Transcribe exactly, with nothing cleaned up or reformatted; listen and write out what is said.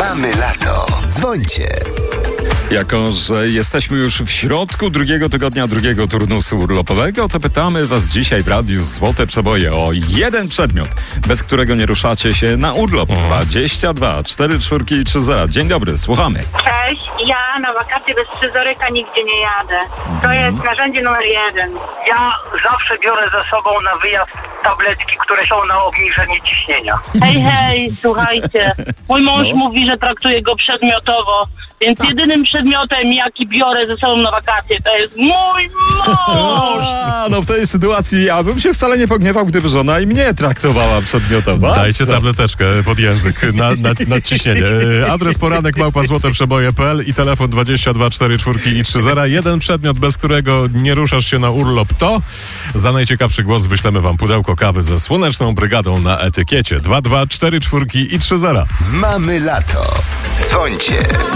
Mamy lato. Dzwońcie. Jako że jesteśmy już w środku drugiego tygodnia drugiego turnusu urlopowego, to pytamy was dzisiaj w Radiu Złote Przeboje o jeden przedmiot, bez którego nie ruszacie się na urlop. dwadzieścia dwa cztery czwórki i trzy zera. Dzień dobry, słuchamy. Cześć, ja na wakacje bez scyzoryka nigdzie nie jadę. To jest narzędzie numer jeden. Ja zawsze biorę ze sobą na wyjazd tabletki, które są na obniżenie ciśnienia. Hej, hej, słuchajcie. Mój mąż No. mówi, że traktuje go przedmiotowo, więc jedynym przedmiotem, jaki biorę ze sobą na wakacje, to jest mój mąż! A, no w tej sytuacji ja bym się wcale nie pogniewał, gdyby żona i mnie traktowała przedmiotowo. Dajcie Co? tableteczkę pod język na, na, na ciśnienie. Adres poranek małpa złote przeboje kropka p l i telefon dwadzieścia dwa cztery czwórki i trzy zera. Jeden przedmiot, bez którego nie ruszasz się na urlop, to za najciekawszy głos wyślemy wam pudełko kawy ze Słoneczną Brygadą na etykiecie. Dwa dwa cztery czwórki i trzy zera. Mamy lato. Dzwońcie.